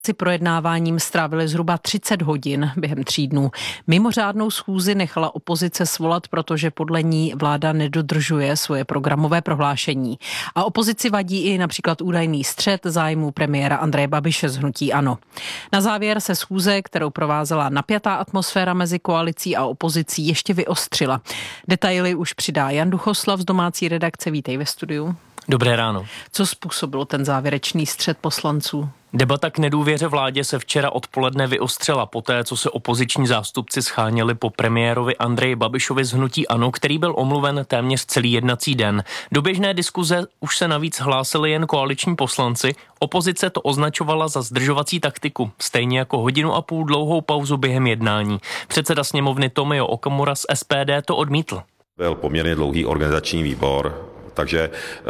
Projednáváním strávili zhruba 30 hodin během 3 dnů. Mimořádnou schůzi nechala opozice svolat, protože podle ní vláda nedodržuje svoje programové prohlášení. A opozici vadí i například údajný střet zájmů premiéra Andreje Babiše z hnutí ANO. Na závěr se schůze, kterou provázela napjatá atmosféra mezi koalicí a opozicí, ještě vyostřila. Detaily už přidá Jan Duchoslav z domácí redakce. Vítej ve studiu. Dobré ráno. Co způsobilo ten závěrečný střet poslanců? Debata k nedůvěře vládě se včera odpoledne vyostřila poté, co se opoziční zástupci scháněli po premiérovi Andreji Babišovi z hnutí ANO, který byl omluven téměř celý jednací den. Do běžné diskuze už se navíc hlásili jen koaliční poslanci. Opozice to označovala za zdržovací taktiku, stejně jako 1,5 hodiny dlouhou pauzu během jednání. Předseda sněmovny Tomio Okamura z SPD to odmítl. Byl poměrně dlouhý organizační výbor, takže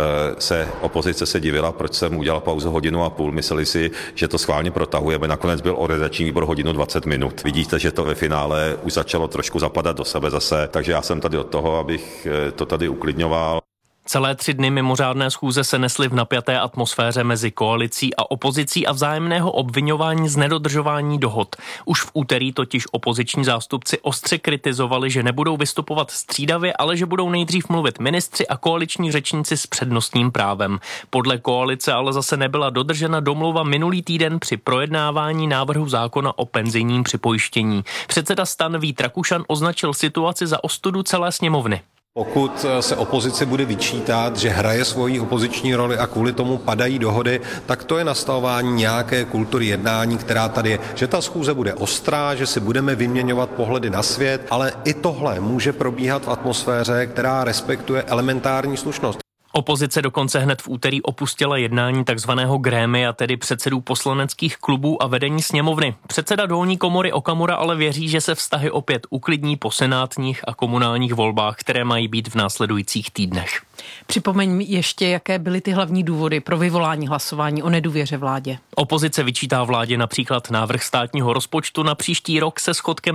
opozice se divila, proč jsem udělal pauzu 1,5 hodiny. Mysleli si, že to schválně protahujeme. Nakonec byl organizační výbor 1:20 hodin. Vidíte, že to ve finále už začalo trošku zapadat do sebe zase, takže já jsem tady od toho, abych to tady uklidňoval. Celé 3 dny mimořádné schůze se nesly v napjaté atmosféře mezi koalicí a opozicí a vzájemného obviňování z nedodržování dohod. Už v úterý totiž opoziční zástupci ostře kritizovali, že nebudou vystupovat střídavě, ale že budou nejdřív mluvit ministři a koaliční řečníci s přednostním právem. Podle koalice ale zase nebyla dodržena domluva minulý týden při projednávání návrhu zákona o penzijním připojištění. Předseda STAN Vít Rakušan označil situaci za ostudu celé sněmovny. Pokud se opozici bude vyčítat, že hraje svoji opoziční roli a kvůli tomu padají dohody, tak to je nastavování nějaké kultury jednání, která tady je. Že ta schůze bude ostrá, že si budeme vyměňovat pohledy na svět, ale i tohle může probíhat v atmosféře, která respektuje elementární slušnost. Opozice dokonce hned v úterý opustila jednání takzvaného grémia, tedy předsedů poslaneckých klubů a vedení sněmovny. Předseda dolní komory Okamura ale věří, že se vztahy opět uklidní po senátních a komunálních volbách, které mají být v následujících týdnech. Připomeň ještě, jaké byly ty hlavní důvody pro vyvolání hlasování o nedůvěře vládě. Opozice vyčítá vládě například návrh státního rozpočtu na příští rok se schodkem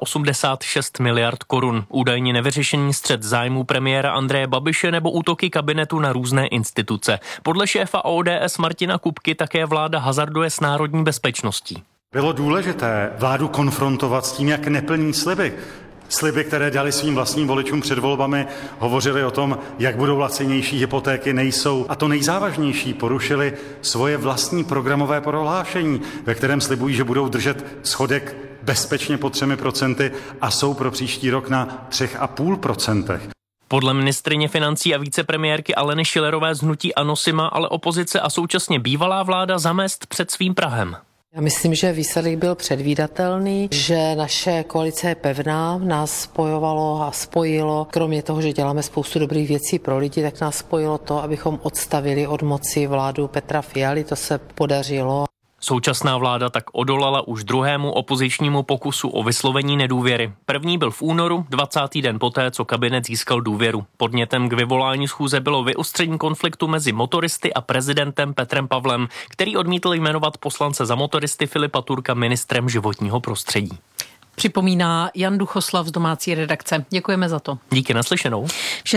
386 miliard korun, údajně nevyřešený střet zájmů premiéra Andreje Babiše nebo útoky kabinetu na různé instituce. Podle šéfa ODS Martina Kupky také vláda hazarduje s národní bezpečností. Bylo důležité vládu konfrontovat s tím, jak neplní sliby. Sliby, které dali svým vlastním voličům před volbami, hovořili o tom, jak budou lacinější hypotéky, nejsou. A to nejzávažnější, porušili svoje vlastní programové prohlášení, ve kterém slibují, že budou držet schodek bezpečně pod 3% a jsou pro příští rok na 3,5%. Podle ministryně financí a vicepremiérky Aleny Schillerové z hnutí ANO si má ale opozice a současně bývalá vláda zamést před svým prahem. Já myslím, že výsledek byl předvídatelný, že naše koalice je pevná, nás spojovalo a spojilo, kromě toho, že děláme spoustu dobrých věcí pro lidi, tak nás spojilo to, abychom odstavili od moci vládu Petra Fialy, to se podařilo. Současná vláda tak odolala už druhému opozičnímu pokusu o vyslovení nedůvěry. První byl v únoru, 20. den poté, co kabinet získal důvěru. Podnětem k vyvolání schůze bylo vyostření konfliktu mezi motoristy a prezidentem Petrem Pavlem, který odmítl jmenovat poslance za motoristy Filipa Turka ministrem životního prostředí. Připomíná Jan Duchoslav z domácí redakce. Děkujeme za to. Díky, naslyšenou.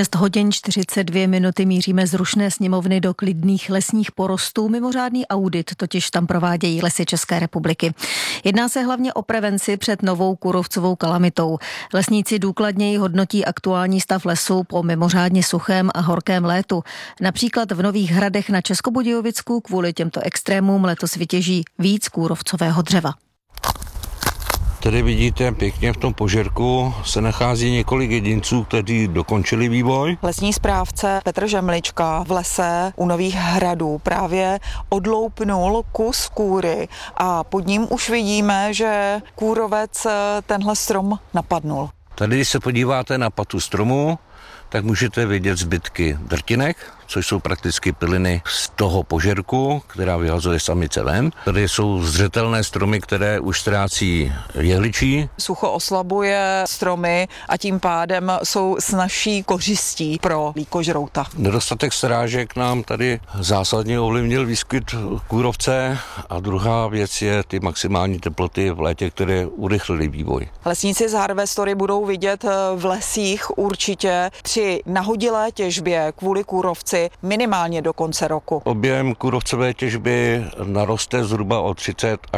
6:42 míříme z rušné sněmovny do klidných lesních porostů. Mimořádný audit totiž tam provádějí Lesy České republiky. Jedná se hlavně o prevenci před novou kůrovcovou kalamitou. Lesníci důkladněji hodnotí aktuální stav lesů po mimořádně suchém a horkém létu. Například v Nových Hradech na Českobudějovicku kvůli těmto extrémům letos vytěží víc kůrovcového dřeva. Tady vidíte pěkně v tom požerku se nachází několik jedinců, kteří dokončili vývoj. Lesní správce Petr Žemlička v lese u Nových Hradů právě odloupnul kus kůry a pod ním už vidíme, že kůrovec tenhle strom napadnul. Tady, když se podíváte na patu stromu, tak můžete vidět zbytky drtinek, což jsou prakticky piliny z toho požerku, která vyhazuje samice ven. Tady jsou zřetelné stromy, které už ztrácí jehličí. Sucho oslabuje stromy a tím pádem jsou snazší kořistí pro líkožrouta. Nedostatek srážek nám tady zásadně ovlivnil výskyt kůrovce a druhá věc je ty maximální teploty v létě, které urychlily vývoj. Lesníci z Harvestory budou vidět v lesích určitě 3 při nahodilé těžbě kvůli kůrovci minimálně do konce roku. Objem kůrovcové těžby naroste zhruba o 30